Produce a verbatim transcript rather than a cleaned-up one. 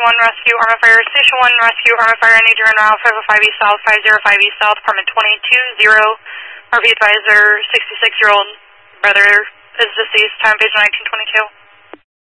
one Rescue, Arm of Fire, Station one Rescue, Arm of Fire, I need you in aisle five oh five East South, five oh five East South, apartment twenty-two zero. R V advisor, sixty-six-year-old brother is deceased, time of age nineteen twenty-two.